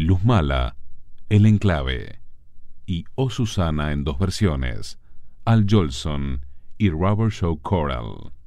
Luz Mala, El Enclave y Oh Susana en dos versiones, Al Jolson y Rubber Show Choral.